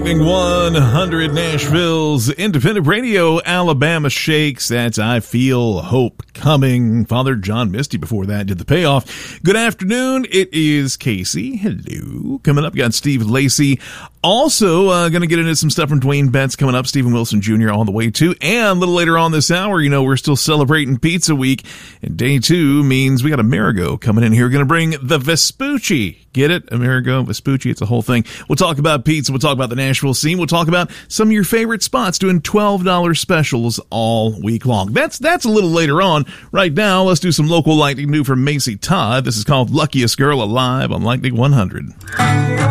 Lightning 100, Nashville's independent radio. Alabama shakes. That's I Feel Hope Coming. Father John Misty before that did the payoff. Good afternoon. It is Casey. Hello. Coming up, got Steve Lacey. Also, going to get into some stuff from Dwayne Betts coming up. Stephen Wilson Jr. all the way too. And a little later on this hour, you know, we're still celebrating Pizza Week. And day 2 means we got Amerigo coming in here. Going to bring the Vespucci. Get it? Amerigo, Vespucci. It's a whole thing. We'll talk about pizza. We'll talk about the Nashville scene. We'll talk about some of your favorite spots doing $12 specials all week long. That's a little later on. Right now, let's do some local lightning new from Macy Todd. This is called Luckiest Girl Alive on Lightning 100.